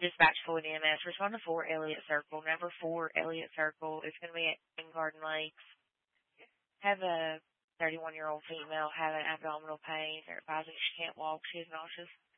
Dispatch Fluid EMS. Respond to 4 Elliott Circle. Number 4 Elliott Circle. It's going to be at Garden Lakes. Have a 31-year-old female have an abdominal pain. They're advising she can't walk. She is nauseous.